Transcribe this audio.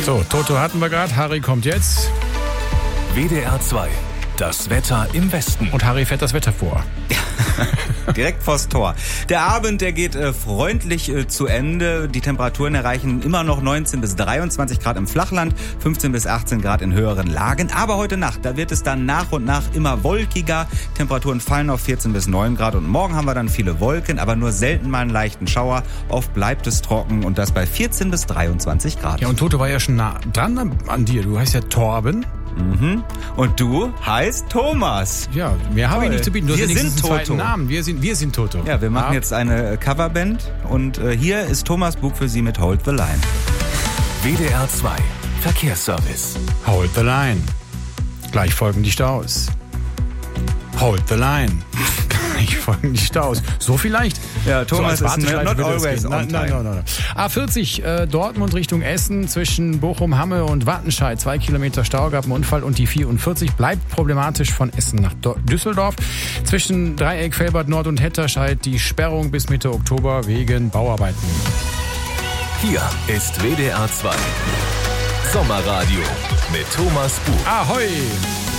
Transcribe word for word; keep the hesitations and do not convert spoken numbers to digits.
So, Toto hatten wir gerade. Harry kommt jetzt. W D R zwei. Das Wetter im Westen. Und Harry fährt das Wetter vor. Direkt vors Tor. Der Abend, der geht äh, freundlich äh, zu Ende. Die Temperaturen erreichen immer noch neunzehn bis dreiundzwanzig Grad im Flachland, fünfzehn bis achtzehn Grad in höheren Lagen. Aber heute Nacht, da wird es dann nach und nach immer wolkiger. Temperaturen fallen auf vierzehn bis neun Grad. Und morgen haben wir dann viele Wolken, aber nur selten mal einen leichten Schauer. Oft bleibt es trocken und das bei vierzehn bis dreiundzwanzig Grad. Ja, und Toto war ja schon nah dran an dir. Du heißt ja Torben. Mhm. Und du heißt Thomas. Ja, mehr habe ich nicht zu bieten. Du Wir hast ja sind Toto. Toto. Namen. Wir sind, wir sind Toto. Ja, wir machen ja. jetzt eine Coverband und äh, hier ist Thomas Bug für Sie mit Hold the Line. W D R zwei. Verkehrsservice. Hold the line. Gleich folgen die Staus. Hold the line. Gleich folgen die Staus. So vielleicht? Ja, Thomas so ist not, not always on nein, time. nein, nein, nein. A vierzig äh, Dortmund Richtung Essen zwischen Bochum, Hamme und Wattenscheid. Zwei Kilometer Stau, gab einen Unfall und die vierundvierzig bleibt problematisch von Essen nach Do- Düsseldorf. Zwischen Dreieck, Felbert Nord und Hetterscheid die Sperrung bis Mitte Oktober wegen Bauarbeiten. Hier ist W D R zwei. Sommerradio mit Thomas Bug. Ahoi!